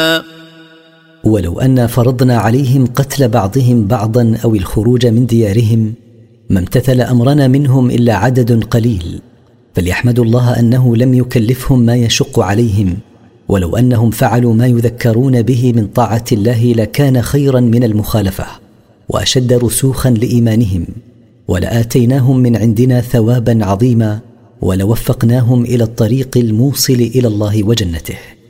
ولو أن فرضنا عليهم قتل بعضهم بعضا أو الخروج من ديارهم ما امتثل أمرنا منهم إلا عدد قليل، فليحمدوا الله أنه لم يكلفهم ما يشق عليهم، ولو أنهم فعلوا ما يذكرون به من طاعة الله لكان خيرا من المخالفة وأشد رسوخا لإيمانهم، ولآتيناهم من عندنا ثوابا عظيما، ولوفقناهم إلى الطريق الموصل إلى الله وجنته.